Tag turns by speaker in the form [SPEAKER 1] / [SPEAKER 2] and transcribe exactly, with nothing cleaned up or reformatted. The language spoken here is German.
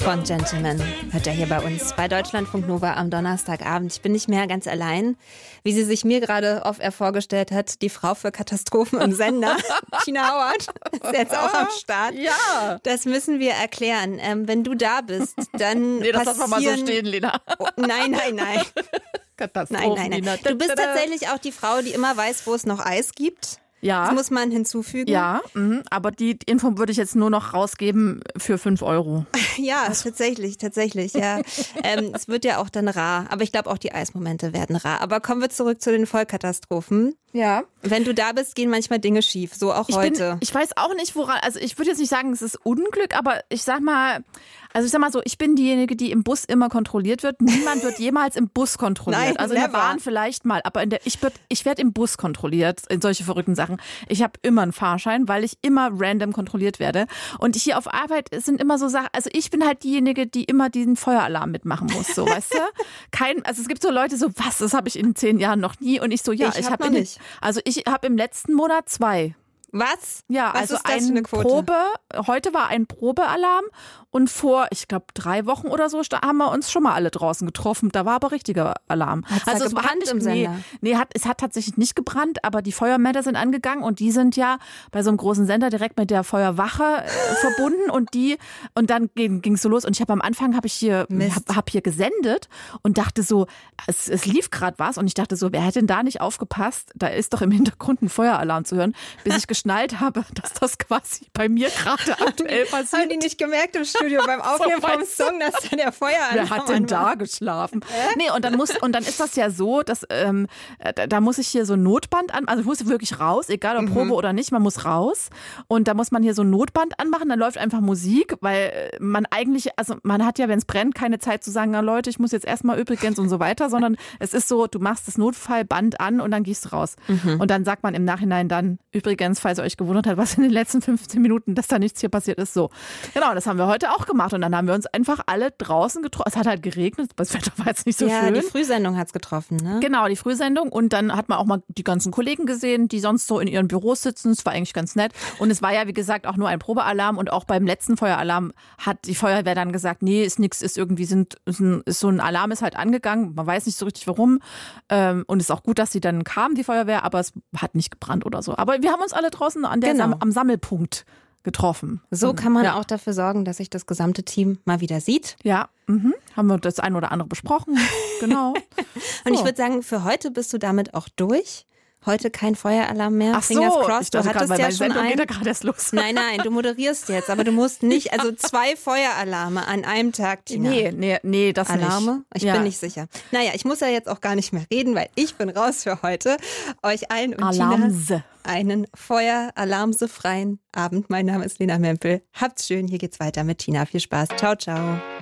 [SPEAKER 1] von Gentleman hört er hier bei uns bei Deutschlandfunk Nova am Donnerstagabend. Ich bin nicht mehr ganz allein, wie sie sich mir gerade off-air vorgestellt hat, die Frau für Katastrophen im Sender, Tina Hauert, ist jetzt auch am Start.
[SPEAKER 2] Ja.
[SPEAKER 1] Das müssen wir erklären. Ähm, wenn du da bist, dann
[SPEAKER 2] Nee, das
[SPEAKER 1] passieren...
[SPEAKER 2] lassen wir mal so stehen, Lena.
[SPEAKER 1] Oh, nein, nein, nein.
[SPEAKER 2] Katastrophen,
[SPEAKER 1] Nein, nein,
[SPEAKER 2] Lena.
[SPEAKER 1] nein. Du bist tatsächlich auch die Frau, die immer weiß, wo es noch Eis gibt.
[SPEAKER 2] Ja.
[SPEAKER 1] Das muss man hinzufügen.
[SPEAKER 2] Ja, mh, aber die Info würde ich jetzt nur noch rausgeben für fünf Euro.
[SPEAKER 1] Ja, tatsächlich, tatsächlich, ja. ähm, es wird ja auch dann rar, aber ich glaube auch die Eismomente werden rar. Aber kommen wir zurück zu den Vollkatastrophen.
[SPEAKER 2] Ja.
[SPEAKER 1] Wenn du da bist, gehen manchmal Dinge schief, so auch
[SPEAKER 2] Ich
[SPEAKER 1] heute.
[SPEAKER 2] Bin, ich weiß auch nicht, woran, also ich würde jetzt nicht sagen, es ist Unglück, aber ich sag mal, also ich sag mal so, ich bin diejenige, die im Bus immer kontrolliert wird. Niemand wird jemals im Bus kontrolliert.
[SPEAKER 1] Nein,
[SPEAKER 2] also in der
[SPEAKER 1] never.
[SPEAKER 2] Bahn vielleicht mal, aber in der, ich, werd, ich werde im Bus kontrolliert in solche verrückten Sachen. Ich habe immer einen Fahrschein, weil ich immer random kontrolliert werde. Und hier auf Arbeit sind immer so Sachen, also ich bin halt diejenige, die immer diesen Feueralarm mitmachen muss, so, weißt du? Kein, also es gibt so Leute so, was, das habe ich in zehn Jahren noch nie. Und ich so, ja,
[SPEAKER 1] Ich
[SPEAKER 2] ich,
[SPEAKER 1] hab
[SPEAKER 2] habe
[SPEAKER 1] noch nicht.
[SPEAKER 2] Also ich habe im letzten Monat zwei.
[SPEAKER 1] Was?
[SPEAKER 2] Ja,
[SPEAKER 1] Was
[SPEAKER 2] also
[SPEAKER 1] ist das für
[SPEAKER 2] ein
[SPEAKER 1] eine Quote?
[SPEAKER 2] Probe, heute war ein Probealarm und vor, ich glaube, drei Wochen oder so sta- haben wir uns schon mal alle draußen getroffen. Da war aber richtiger Alarm.
[SPEAKER 1] Hat's da
[SPEAKER 2] also es
[SPEAKER 1] gebrannt
[SPEAKER 2] hat nicht,
[SPEAKER 1] im
[SPEAKER 2] nee,
[SPEAKER 1] Sender?
[SPEAKER 2] nee, hat, es hat tatsächlich nicht gebrannt, aber die Feuermelder sind angegangen und die sind ja bei so einem großen Sender direkt mit der Feuerwache äh, verbunden und die und dann ging es so los und ich habe am Anfang habe ich hier hab, hab hier gesendet und dachte so, es, es lief gerade was und ich dachte so, wer hätte denn da nicht aufgepasst? Da ist doch im Hintergrund ein Feueralarm zu hören, bis ich geschnallt habe, dass das quasi bei mir gerade aktuell passiert.
[SPEAKER 1] Haben die nicht gemerkt im Studio beim Aufnehmen vom Song, dass da der Feueralarm
[SPEAKER 2] Wer hat denn
[SPEAKER 1] an war?
[SPEAKER 2] da geschlafen? Äh? Nee, und dann muss und dann ist das ja so, dass ähm, da, da muss ich hier so ein Notband an, also ich muss wirklich raus, egal ob Probe oder nicht, man muss raus und da muss man hier so ein Notband anmachen, dann läuft einfach Musik, weil man eigentlich, also man hat ja, wenn es brennt, keine Zeit zu sagen, na Leute, ich muss jetzt erstmal übrigens und so weiter, sondern es ist so, du machst das Notfallband an und dann gehst du raus. Mhm. Und dann sagt man im Nachhinein dann, übrigens, falls ihr euch gewundert hat, was in den letzten fünfzehn Minuten, dass da nichts hier passiert ist, so. Genau, das haben wir heute auch gemacht und dann haben wir uns einfach alle draußen getroffen. Es hat halt geregnet, das Wetter war jetzt nicht so
[SPEAKER 1] ja,
[SPEAKER 2] schön.
[SPEAKER 1] Ja, die Frühsendung hat's getroffen, ne?
[SPEAKER 2] Genau, die Frühsendung und dann hat man auch mal die ganzen Kollegen gesehen, die sonst so in ihren Büros sitzen. Es war eigentlich ganz nett und es war ja, wie gesagt, auch nur ein Probealarm und auch beim letzten Feueralarm hat die Feuerwehr dann gesagt, nee, ist nichts, ist irgendwie sind, ist, ein, ist so ein Alarm ist halt angegangen, man weiß nicht so richtig warum ähm, und es ist auch gut, dass sie dann kam, die Feuerwehr, aber es hat nicht gebrannt oder so. Aber wir haben uns alle draußen an der
[SPEAKER 1] Genau.
[SPEAKER 2] Sam- am Sammelpunkt getroffen.
[SPEAKER 1] So kann man
[SPEAKER 2] ja.
[SPEAKER 1] auch dafür sorgen, dass sich das gesamte Team mal wieder sieht.
[SPEAKER 2] Ja, mhm. Haben wir das ein oder andere besprochen. Genau.
[SPEAKER 1] Und ich
[SPEAKER 2] So.
[SPEAKER 1] würde sagen, für heute bist du damit auch durch. Heute kein Feueralarm mehr.
[SPEAKER 2] Ach so,
[SPEAKER 1] Fingers crossed,
[SPEAKER 2] ich
[SPEAKER 1] du
[SPEAKER 2] dachte
[SPEAKER 1] hattest
[SPEAKER 2] gerade, weil
[SPEAKER 1] ja
[SPEAKER 2] meine
[SPEAKER 1] schon
[SPEAKER 2] Sendung
[SPEAKER 1] einen.
[SPEAKER 2] geht ja gerade erst los.
[SPEAKER 1] Nein, nein, du moderierst jetzt, aber du musst nicht, also zwei Feueralarme an einem Tag, Tina.
[SPEAKER 2] Nee, nee, nee, das
[SPEAKER 1] Alarme?
[SPEAKER 2] nicht.
[SPEAKER 1] Ich
[SPEAKER 2] ja.
[SPEAKER 1] bin nicht sicher. Naja, ich muss ja jetzt auch gar nicht mehr reden, weil ich bin raus für heute. Euch allen und
[SPEAKER 2] Alarmse.
[SPEAKER 1] Tina einen feueralarmsefreien Abend. Mein Name ist Lena Mempel. Habt's schön, hier geht's weiter mit Tina. Viel Spaß. Ciao, ciao.